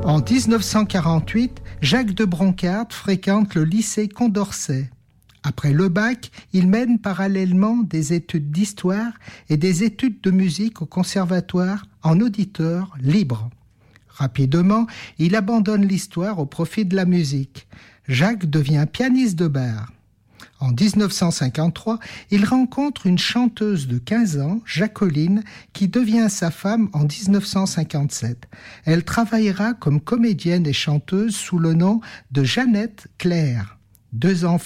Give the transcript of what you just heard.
En 1948, Jacques de Bronckart fréquente le lycée Condorcet. Après le bac, il mène parallèlement des études d'histoire et des études de musique au conservatoire en auditeur libre. Rapidement, il abandonne l'histoire au profit de la musique. Jacques devient pianiste de bar. En 1953, il rencontre une chanteuse de 15 ans, Jacqueline, qui devient sa femme en 1957. Elle travaillera comme comédienne et chanteuse sous le nom de Jeannette Claire. 2 enfants